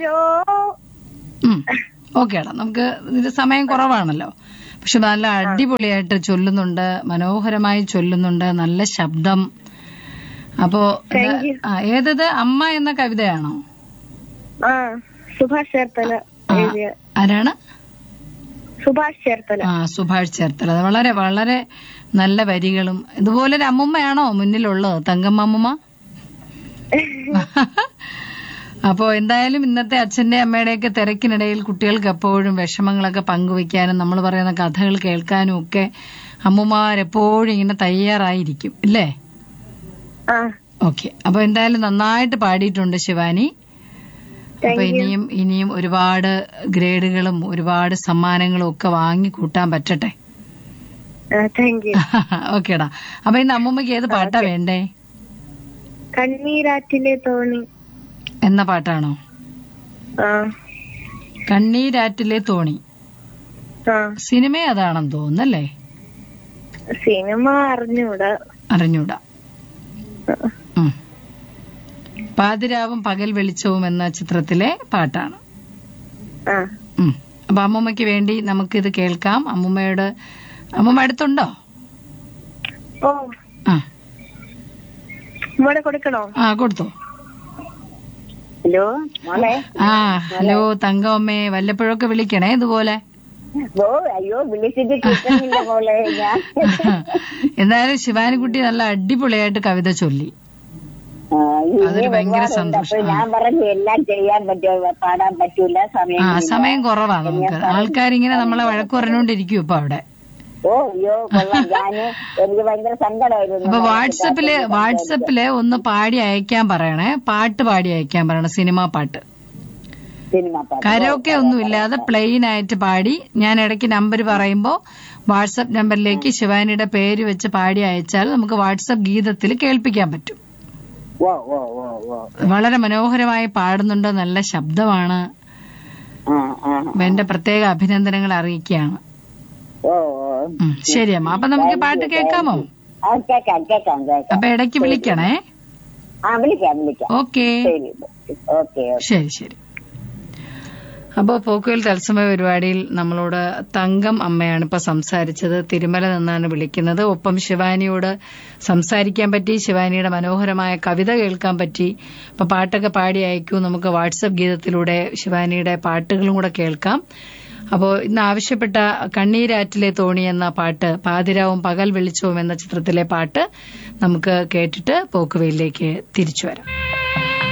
അയ്യോ. ഓക്കേടാ, നമുക്ക് ഇത് സമയം കുറവാണല്ലോ, പക്ഷെ നല്ല അടിപൊളിയായിട്ട് ചൊല്ലുന്നുണ്ട്, മനോഹരമായി ചൊല്ലുന്നുണ്ട്, നല്ല ശബ്ദം. അപ്പോ ഏതത് അമ്മ എന്ന കവിതയാണോ? സുഭാഷ് ചേർത്തല. ആരാണ്? സുഭാഷ് ചേർത്തല. സുഭാഷ് ചേർത്തല. അത് വളരെ വളരെ നല്ല വരികളും. ഇതുപോലൊരു അമ്മുമ്മയാണോ മുന്നിലുള്ളത്, തങ്കമ്മ? അപ്പോ എന്തായാലും ഇന്നത്തെ അച്ഛന്റെ അമ്മയുടെയൊക്കെ തിരക്കിനിടയിൽ കുട്ടികൾക്ക് എപ്പോഴും വിഷമങ്ങളൊക്കെ പങ്കുവെക്കാനും നമ്മൾ പറയുന്ന കഥകൾ കേൾക്കാനും ഒക്കെ അമ്മുമാരെപ്പോഴും ഇങ്ങനെ തയ്യാറായിരിക്കും, ഇല്ലേ? ഓക്കെ. അപ്പൊ എന്തായാലും നന്നായിട്ട് പാടിയിട്ടുണ്ട് ശിവാനി. അപ്പൊ ഇനിയും ഒരുപാട് ഗ്രേഡുകളും ഒരുപാട് സമ്മാനങ്ങളും ഒക്കെ വാങ്ങി കൂട്ടാൻ പറ്റട്ടെ. ഓക്കേടാ. അപ്പൊ ഇന്ന് അമ്മൂമ്മക്ക് ഏത് പാട്ടാ വേണ്ടേ? കണ്ണീരാറ്റിലെ തോണി എന്ന പാട്ടാണോ? കണ്ണീരാറ്റിലെ തോണി സിനിമ അതാണെന്ന് തോന്നുന്നല്ലേ? സിനിമ അറിഞ്ഞൂടാ. പാതിരാവും പകൽ വെളിച്ചവും എന്ന ചിത്രത്തിലെ പാട്ടാണ്. അപ്പൊ അമ്മൂമ്മയ്ക്ക് വേണ്ടി നമുക്കിത് കേൾക്കാം. അമ്മൂമ്മ അടുത്തുണ്ടോ? കൊടുക്കണോ? കൊടുത്തോ. ഹലോ മോളെ. ഹലോ തങ്കമ്മേ, വല്ലപ്പോഴൊക്കെ വിളിക്കണേ ഇതുപോലെ. അയ്യോ വിളിച്ചിട്ട് കിട്ടുന്നില്ല മോളെ. എന്തായാലും ശിവാനിക്കുട്ടി നല്ല അടിപൊളിയായിട്ട് കവിത ചൊല്ലി. അതൊരു ഭയങ്കര സന്തോഷം. ഞാൻ പറഞ്ഞു എല്ലാം ചെയ്യാൻ പറ്റുമോ, പാടാൻ പറ്റൂല, സമയം കുറവാ നമുക്ക്. ആൾക്കാരിങ്ങനെ നമ്മളെ വഴക്ക് പറഞ്ഞുകൊണ്ടിരിക്കും ഇപ്പൊ അവിടെ. എനിക്ക് ഭയങ്കര സങ്കടമായിരുന്നു. അപ്പൊ വാട്സപ്പില് ഒന്ന് പാടി അയക്കാൻ പറയണേ, പാട്ട് പാടി അയക്കാൻ പറയണം, സിനിമാ പാട്ട്. കരോക്കെ ഒന്നും ഇല്ലാതെ പ്ലെയിൻ ആയിട്ട് പാടി. ഞാൻ ഇടയ്ക്ക് നമ്പർ പറയുമ്പോ വാട്സപ്പ് നമ്പറിലേക്ക് ശിവാനിയുടെ പേര് വെച്ച് പാടി അയച്ചാൽ നമുക്ക് വാട്സപ്പ് ഗീതത്തിൽ കേൾപ്പിക്കാൻ പറ്റും. വളരെ മനോഹരമായി പാടുന്നുണ്ട്, നല്ല ശബ്ദമാണ്. എന്റെ പ്രത്യേക അഭിനന്ദനങ്ങൾ അറിയിക്കുകയാണ്. ശരി അമ്മ, അപ്പൊ നമുക്ക് പാട്ട് കേൾക്കാമോ? അപ്പൊ ഇടയ്ക്ക് വിളിക്കണേ. ഓക്കെ, ശരി. അപ്പോ പോക്കുവെയിൽ തത്സമയ പരിപാടിയിൽ നമ്മളോട് തങ്കം അമ്മയാണ് ഇപ്പൊ സംസാരിച്ചത്. തിരുമല നിന്നാണ് വിളിക്കുന്നത്. ഒപ്പം ശിവാനിയോട് സംസാരിക്കാൻ പറ്റി, ശിവാനിയുടെ മനോഹരമായ കവിത കേൾക്കാൻ പറ്റി. അപ്പൊ പാട്ടൊക്കെ പാടി അയക്കൂ, നമുക്ക് വാട്സപ്പ് ഗീതത്തിലൂടെ ശിവാനിയുടെ പാട്ടുകളും കൂടെ കേൾക്കാം. അപ്പോ ഇന്ന് ആവശ്യപ്പെട്ട കണ്ണീരാറ്റിലെ തോണി എന്ന പാട്ട്, പാതിരാവും പകൽ വെളിച്ചവും എന്ന ചിത്രത്തിലെ പാട്ട് നമുക്ക് കേട്ടിട്ട് പോക്കുവെയിലേക്ക് തിരിച്ചു വരാം.